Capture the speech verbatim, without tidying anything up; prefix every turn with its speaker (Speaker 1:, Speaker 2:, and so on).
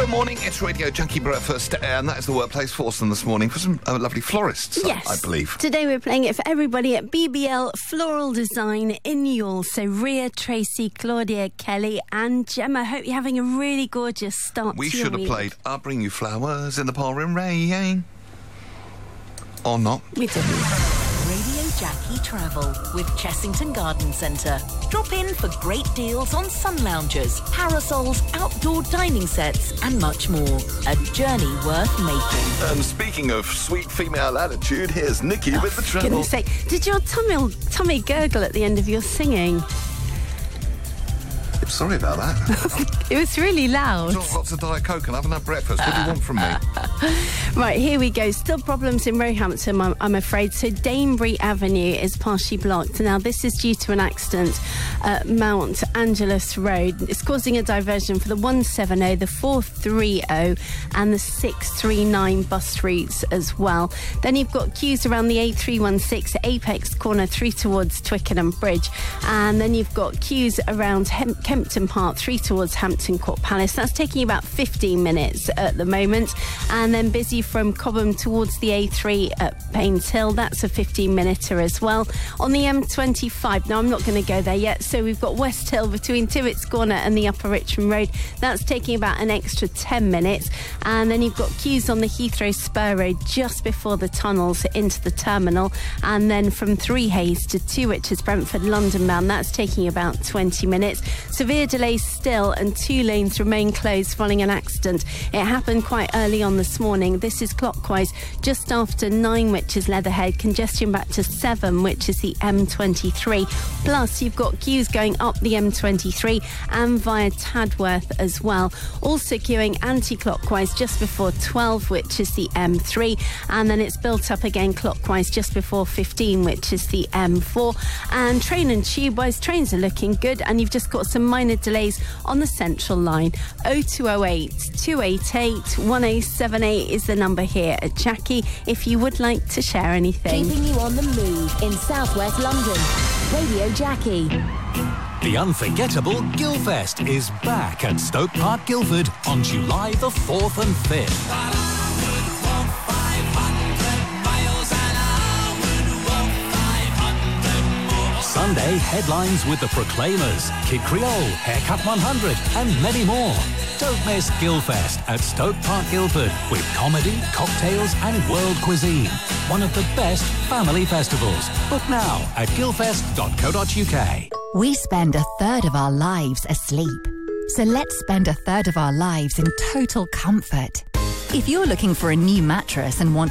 Speaker 1: Good morning, it's Radio Junkie Breakfast, and that is the workplace Forcing this morning for some uh, lovely florists,
Speaker 2: yes.
Speaker 1: I, I believe.
Speaker 2: Today we're playing it for everybody at B B L Floral Design in Youghal. So Ria, Tracy, Claudia, Kelly and Gemma. Hope you're having a really gorgeous start
Speaker 1: We
Speaker 2: to your
Speaker 1: should have
Speaker 2: week.
Speaker 1: played I'll Bring You Flowers in the Pouring Rain. Or not.
Speaker 2: We didn't.
Speaker 3: Radio Jackie Travel with Chessington Garden Centre. Drop in for great deals on sun loungers, parasols, outdoor dining sets and much more. A journey worth making.
Speaker 1: And speaking of sweet female attitude, here's Nikki with the
Speaker 2: For
Speaker 1: treble.
Speaker 2: goodness sake, did your tummy, tummy gurgle at the end of your singing?
Speaker 1: Sorry about that.
Speaker 2: It was really loud.
Speaker 1: Got lots of Diet Coke and I haven't had breakfast. What do you want from me?
Speaker 2: Right, here we go. Still problems in Roehampton, I'm, I'm afraid. So Danebury Avenue is partially blocked. Now, this is due to an accident at Mount Angelus Road. It's causing a diversion for the one seventy, the four thirty and the six thirty-nine bus routes as well. Then you've got queues around the A three sixteen Apex Corner through towards Twickenham Bridge. And then you've got queues around Hem- Kempton Park through towards Hampton Court Palace. That's taking about fifteen minutes at the moment. And then busy from Cobham towards the A three at Paynes Hill. That's a fifteen minuter as well. On the M twenty-five, now I'm not going to go there yet. So we've got West Hill between Tivitt's Corner and the Upper Richmond Road. That's taking about an extra ten minutes. And then you've got queues on the Heathrow Spur Road just before the tunnels into the terminal. And then from Three Hayes to Two Witches Brentford London bound, that's taking about twenty minutes. Severe delays still, and two lanes remain closed following an accident. It happened quite early on this morning. This is clockwise just after nine, which is Leatherhead. Congestion back to seven, which is the M twenty-three. Plus, you've got queues going up the M twenty-three and via Tadworth as well. Also queuing anti-clockwise just before twelve, which is the M three. And then it's built up again clockwise just before fifteen, which is the M four. And train and tube-wise, trains are looking good. And you've just got some minor delays on the Central Line. oh two oh eight, two eight eight, one oh seven eight is the number here at Jackie if you would like to share anything.
Speaker 4: Keeping you on the move in southwest London. Radio Jackie.
Speaker 5: The unforgettable Guildfest is back at Stoke Park, Guildford on July the fourth and fifth. Sunday headlines with the Proclaimers, Kid Creole, Haircut one hundred and many more. Don't miss Guildfest at Stoke Park, Guildford with comedy, cocktails and world cuisine. One of the best family festivals. Book now at guildfest dot co dot uk.
Speaker 6: We spend a third of our lives asleep. So let's spend a third of our lives in total comfort. If you're looking for a new mattress and want